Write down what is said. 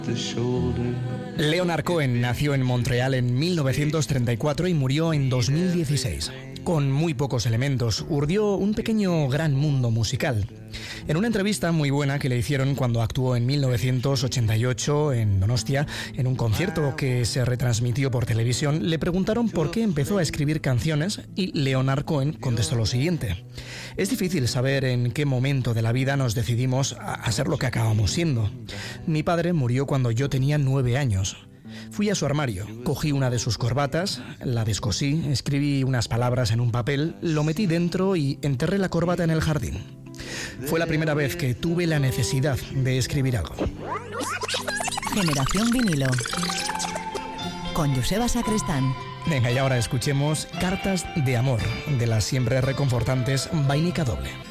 Leonard Cohen nació en Montreal en 1934 y murió en 2016. Con muy pocos elementos, urdió un pequeño gran mundo musical. En una entrevista muy buena que le hicieron cuando actuó en 1988 en Donostia, en un concierto que se retransmitió por televisión, le preguntaron por qué empezó a escribir canciones y Leonard Cohen contestó lo siguiente: es difícil saber en qué momento de la vida nos decidimos a ser lo que acabamos siendo. Mi padre murió cuando yo tenía 9 años. Fui a su armario, cogí una de sus corbatas, la descosí, escribí unas palabras en un papel, lo metí dentro y enterré la corbata en el jardín. Fue la primera vez que tuve la necesidad de escribir algo. Generación Vinilo con Joseba Sacristán. Venga, y ahora escuchemos Cartas de amor, de las siempre reconfortantes Vainica Doble.